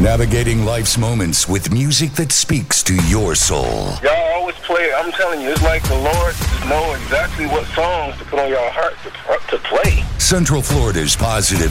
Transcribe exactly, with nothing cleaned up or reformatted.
Navigating life's moments with music that speaks to your soul. Y'all always play it. I'm telling you, it's like the Lord just know exactly what songs to put on your heart to, to play. Central Florida's positive